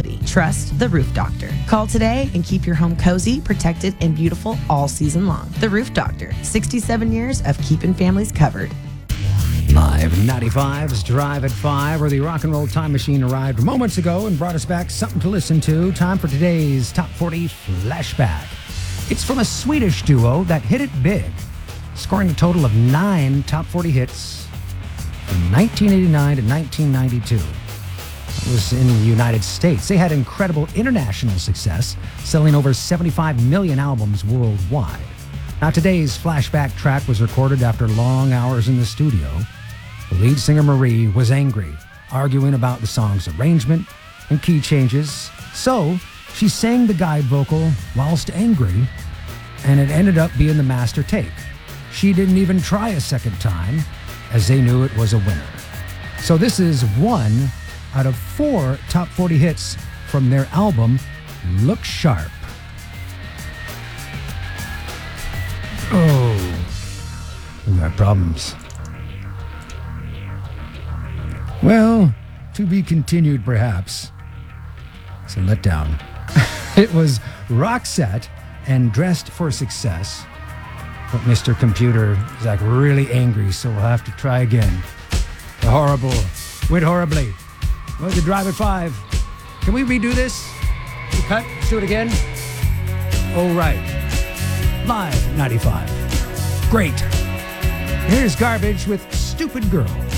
quality. Trust the Roof Doctor. Call today and keep your home cozy, protected, and beautiful all season long. The Roof Doctor, 67 years of keeping families covered. Live 95's Drive at 5, where the rock and roll time machine arrived moments ago and brought us back something to listen to. Time for today's Top 40 Flashback. It's from a Swedish duo that hit it big, scoring a total of 9 Top 40 hits from 1989 to 1992. It was in the United States. They had incredible international success, selling over 75 million albums worldwide. Now, today's flashback track was recorded after long hours in the studio. The lead singer, Marie, was angry, arguing about the song's arrangement and key changes. So, she sang the guide vocal whilst angry, and it ended up being the master take. She didn't even try a second time, as they knew it was a winner. So this is 1 out of 4 top 40 hits from their album, Look Sharp. Oh, we got problems. Well, to be continued perhaps. It's a letdown. It was Roxette and Dressed for Success. But Mr. Computer is like really angry, so we'll have to try again. Horrible. Went horribly. Well, to Drive at 5. Can we redo this? Cut? Let's do it again. Oh, right. Live 95. Great. Here's Garbage with Stupid Girl.